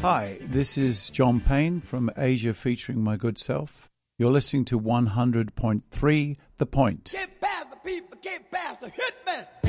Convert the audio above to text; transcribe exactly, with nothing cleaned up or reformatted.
Hi, this is John Payne from Asia featuring my good self. You're listening to one hundred point three The Point. Get past the people, get past the hitman.